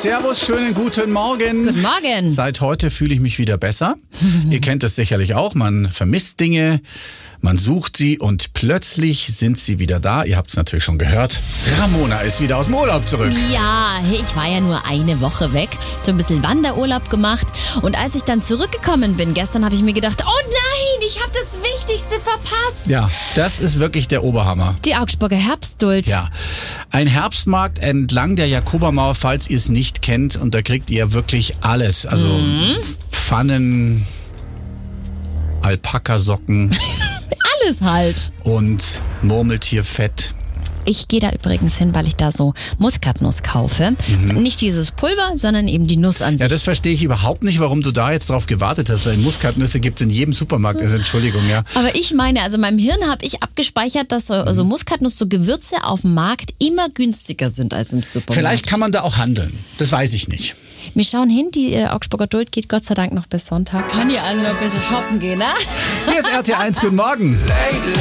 Servus, schönen guten Morgen. Guten Morgen. Seit heute fühle ich mich wieder besser. Ihr kennt es sicherlich auch, man vermisst Dinge, man sucht sie und plötzlich sind sie wieder da. Ihr habt es natürlich schon gehört. Ramona ist wieder aus dem Urlaub zurück. Ja, ich war ja nur eine Woche weg, so ein bisschen Wanderurlaub gemacht. Und als ich dann zurückgekommen bin, gestern habe ich mir gedacht, oh nein, ich habe das Wichtigste verpasst. Ja, das ist wirklich der Oberhammer. Die Augsburger Herbstduld. Ja, ein Herbstmarkt entlang der Jakobermauer, falls ihr es nicht kennt. Und da kriegt ihr wirklich alles. Also Pfannen, Alpakasocken Alles halt. und Murmeltierfett. Ich gehe da übrigens hin, weil ich da so Muskatnuss kaufe. Nicht dieses Pulver, sondern eben die Nuss an sich. Ja, das verstehe ich überhaupt nicht, warum du da jetzt drauf gewartet hast, weil Muskatnüsse gibt es in jedem Supermarkt. Also Entschuldigung, ja. Aber ich meine, also in meinem Hirn habe ich abgespeichert, dass so Muskatnuss, so Gewürze auf dem Markt immer günstiger sind als im Supermarkt. Vielleicht kann man da auch handeln. Das weiß ich nicht. Wir schauen hin, die Augsburger Duld geht Gott sei Dank noch bis Sonntag. Kann ihr also noch ein bisschen shoppen gehen, ne? Hier ist RT1, guten Morgen.